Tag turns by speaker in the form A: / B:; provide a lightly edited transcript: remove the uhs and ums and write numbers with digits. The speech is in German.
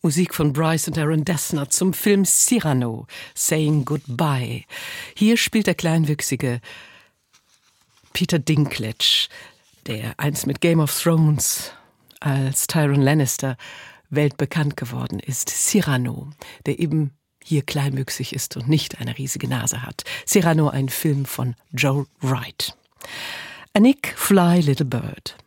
A: Musik von Bryce und Aaron Dessner zum Film Cyrano, Saying Goodbye. Hier spielt der kleinwüchsige Peter Dinklage, der einst mit Game of Thrones als Tyrion Lannister weltbekannt geworden ist. Cyrano, der eben hier kleinwüchsig ist und nicht eine riesige Nase hat. Cyrano, ein Film von Joe Wright. Anik, Fly Little Bird.